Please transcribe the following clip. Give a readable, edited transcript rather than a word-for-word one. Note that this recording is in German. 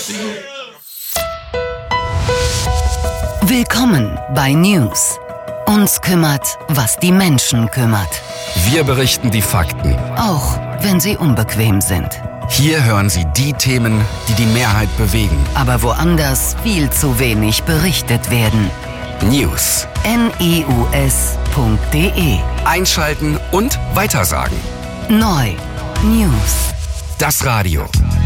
Willkommen bei News. Uns kümmert, was die Menschen kümmert. Wir berichten die Fakten. Auch wenn sie unbequem sind. Hier hören Sie die Themen, die die Mehrheit bewegen. Aber woanders viel zu wenig berichtet werden. News. news.de. Einschalten und weitersagen. Neu. News. Das Radio.